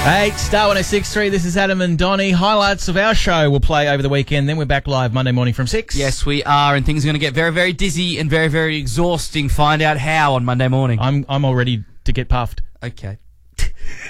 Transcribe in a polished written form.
Hey, Star 106.3, this is Adam and Donnie. Highlights of our show will play over the weekend, then we're back live Monday morning from 6. Yes, we are, and things are going to get very, very dizzy and very, very exhausting. Find out how on Monday morning. I'm all ready to get puffed. Okay.